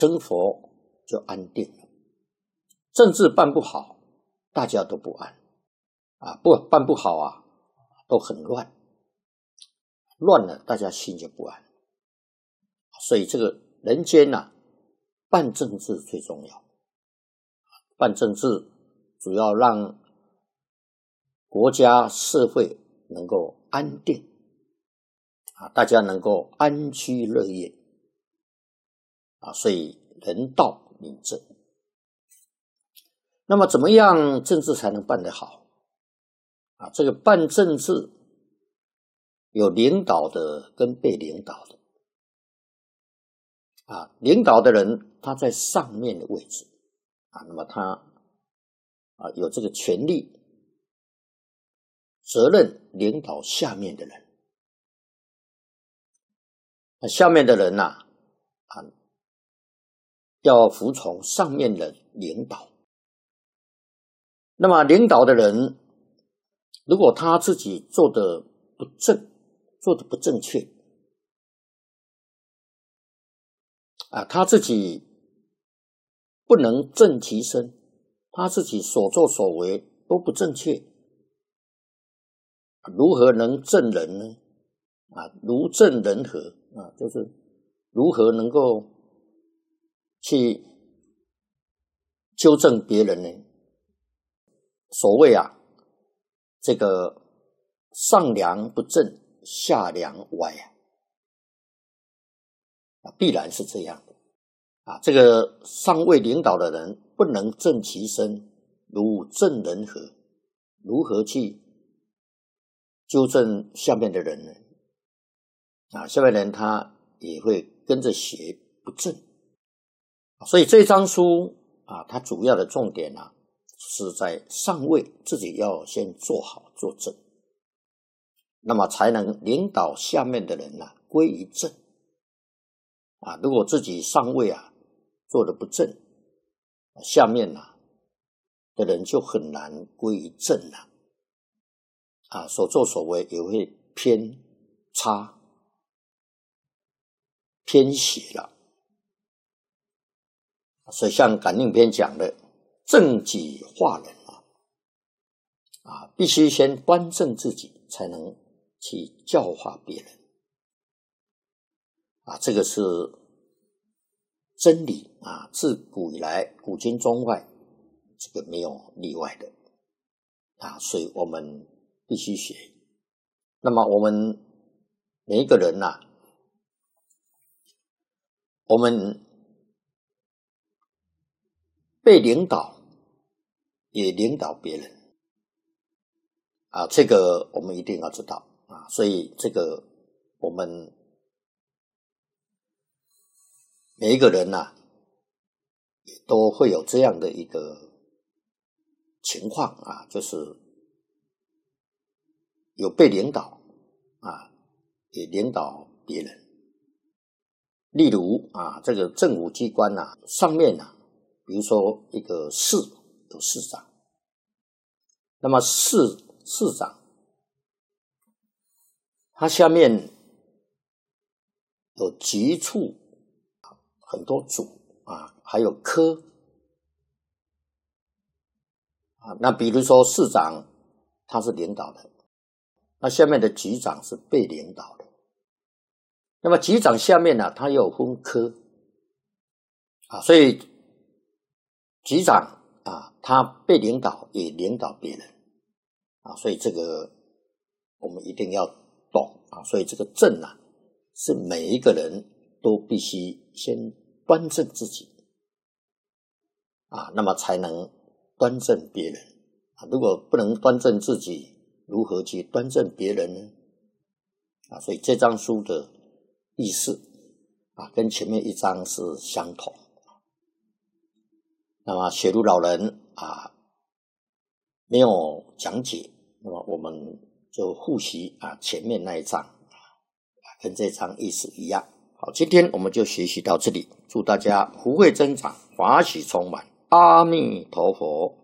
生活就安定了。政治办不好，大家都不安办不好啊，都很乱，乱了大家心就不安。所以这个人间办政治最重要。办政治主要让国家社会能够安定大家能够安居乐业所以人道民政。那么怎么样政治才能办得好这个办政治有领导的跟被领导的领导的人他在上面的位置那么他有这个权利责任领导下面的人。那下面的人要服从上面的领导。那么领导的人如果他自己做得不正，做得不正确他自己不能正其身，他自己所作所为都不正确，如何能正人呢？如正人和就是如何能够去纠正别人呢？所谓这个上梁不正下梁歪必然是这样的这个上位领导的人不能正其身，如正人和，如何去纠正下面的人呢？下面的人他也会跟着学不正。所以这张书它主要的重点是在上位自己要先做好做正，那么才能领导下面的人归于正如果自己上位做得不正，下面的人就很难归于正了所作所为也会偏差偏邪了。所以像感应篇讲的正己化人必须先端正自己，才能去教化别人这个是真理自古以来古今中外这个没有例外的所以我们必须学。那么我们每一个人我们被领导也领导别人这个我们一定要知道所以这个我们每一个人也都会有这样的一个情况就是有被领导也领导别人。例如这个政府机关上面比如说一个市有市长，那么市长他下面有局处很多组还有科那比如说市长他是领导的，那下面的局长是被领导的，那么局长下面他又有分科所以局长他被领导也领导别人所以这个我们一定要懂所以这个正是每一个人都必须先端正自己那么才能端正别人如果不能端正自己，如何去端正别人呢？所以这张书的意思跟前面一章是相同。那么雪茹老人没有讲解，那么我们就复习前面那一章跟这章意思一样。好，今天我们就学习到这里，祝大家福慧增长，法喜充满，阿弥陀佛。